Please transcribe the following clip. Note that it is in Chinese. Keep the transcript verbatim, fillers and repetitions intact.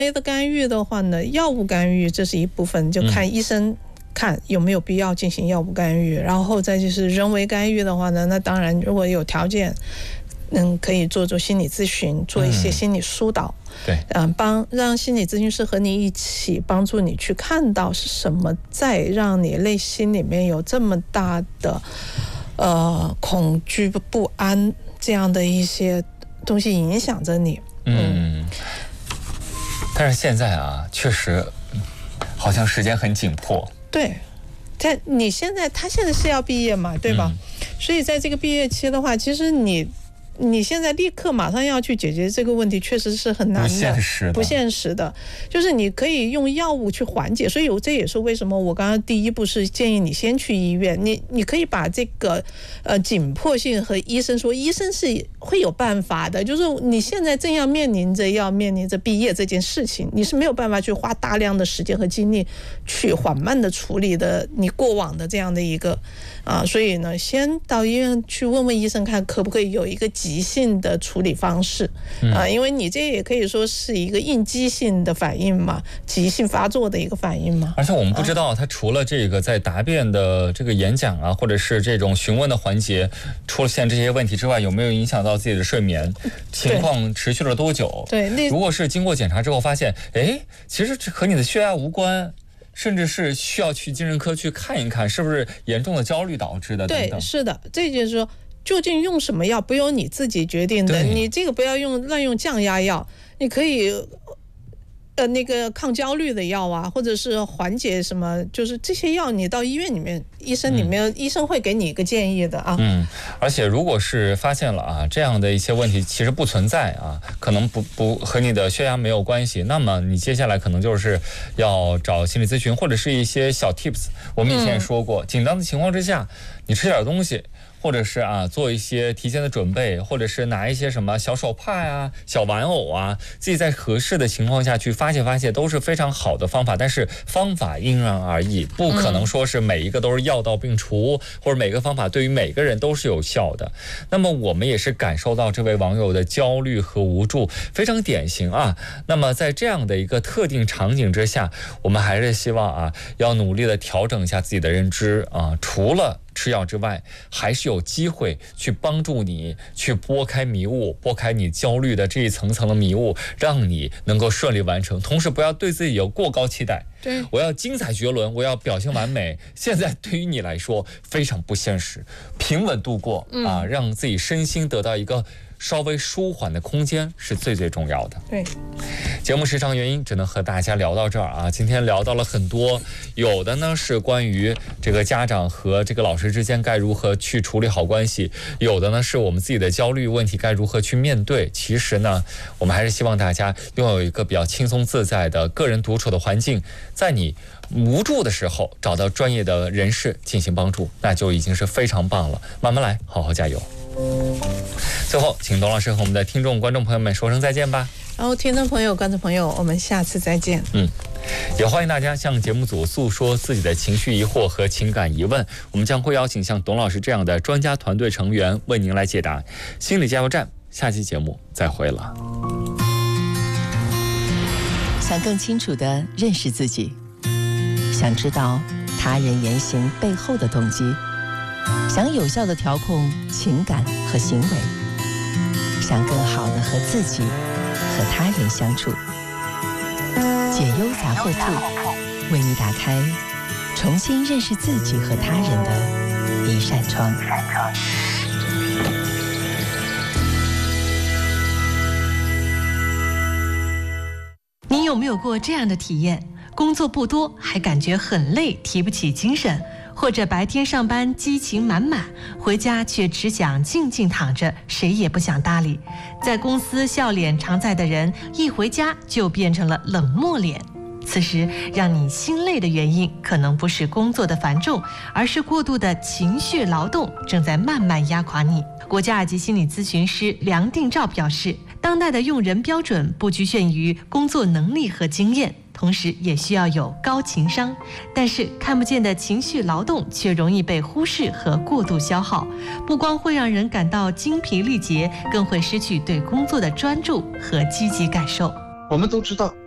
的干预的话呢，药物干预这是一部分，就看医生看有没有必要进行药物干预，然后再就是人为干预的话呢，那当然如果有条件，嗯，可以做做心理咨询，做一些心理疏导。 对， 嗯，帮让心理咨询师和你一起帮助你去看到是什么在让你内心里面有这么大的呃恐惧不安这样的一些东西影响着你。 嗯，但是现在啊，确实好像时间很紧迫。 对，在你现在他现在是要毕业嘛，对吧？嗯、所以在这个毕业期的话，其实你。你现在立刻马上要去解决这个问题，确实是很难的， 不现实的， 不现实的。就是你可以用药物去缓解，所以这也是为什么我刚刚第一步是建议你先去医院。你你可以把这个呃紧迫性和医生说，医生是会有办法的。就是你现在正要面临着要面临着毕业这件事情，你是没有办法去花大量的时间和精力去缓慢的处理的你过往的这样的一个啊，所以呢，先到医院去问问医生看可不可以有一个急性的处理方式啊，因为你这也可以说是一个应激性的反应嘛，急性发作的一个反应嘛。 而且我们不知道他除了这个在答辩的这个演讲啊，或者是这种询问的环节出现这些问题之外，有没有影响到自己的睡眠，情况持续了多久？ 对， 如果是经过检查之后发现，哎，其实这和你的血压无关。甚至是需要去精神科去看一看，是不是严重的焦虑导致的等等。 对，是的，这就是说，究竟用什么药不由你自己决定的。你这个不要用乱用降压药，你可以呃那个抗焦虑的药啊，或者是缓解什么，就是这些药你到医院里面，医生里面、嗯、医生会给你一个建议的啊。 嗯，而且如果是发现了啊这样的一些问题其实不存在啊，可能不不和你的血压没有关系，那么你接下来可能就是要找心理咨询或者是一些小 tips。我们以前也说过，嗯、紧张的情况之下，你吃点东西。或者是啊，做一些提前的准备，或者是拿一些什么小手帕呀、小玩偶啊，自己在合适的情况下去发泄发泄，都是非常好的方法。但是方法因人而异，不可能说是每一个都是药到病除，或者每个方法对于每个人都是有效的。那么我们也是感受到这位网友的焦虑和无助，非常典型啊。那么在这样的一个特定场景之下，我们还是希望啊，要努力的调整一下自己的认知啊，除了吃药之外，还是有机会去帮助你去拨开迷雾，拨开你焦虑的这一层层的迷雾，让你能够顺利完成。同时不要对自己有过高期待， 对， 我要精彩绝伦，我要表现完美。现在对于你来说非常不现实，平稳度过、嗯、啊，让自己身心得到一个稍微舒缓的空间是最最重要的。 对， 节目时长原因只能和大家聊到这儿啊。今天聊到了很多，有的呢是关于这个家长和这个老师之间该如何去处理好关系，有的呢是我们自己的焦虑问题该如何去面对。其实呢，我们还是希望大家拥有一个比较轻松自在的个人独处的环境，在你无助的时候找到专业的人士进行帮助，那就已经是非常棒了。慢慢来，好好加油。最后请董老师和我们的听众观众朋友们说声再见吧。 然后听众朋友观众朋友，我们下次再见。 嗯，也欢迎大家向节目组诉说自己的情绪疑惑和情感疑问，我们将会邀请像董老师这样的专家团队成员为您来解答。心理加油站下期节目再会了。 想更清楚地认识自己，想知道他人言行背后的动机，想有效地调控情感和行为，想更好地和自己和他人相处。解忧杂货铺为你打开重新认识自己和他人的一扇窗。 你有没有过这样的体验？工作不多，还感觉很累，提不起精神，或者白天上班激情满满，回家却只想静静躺着，谁也不想搭理。在公司笑脸常在的人，一回家就变成了冷漠脸。此时让你心累的原因，可能不是工作的繁重，而是过度的情绪劳动正在慢慢压垮你。国家二级心理咨询师梁定照表示，当代的用人标准不局限于工作能力和经验，同时也需要有高情商，但是看不见的情绪劳动却容易被忽视和过度消耗，不光会让人感到精疲力竭，更会失去对工作的专注和积极感受。 我们都知道，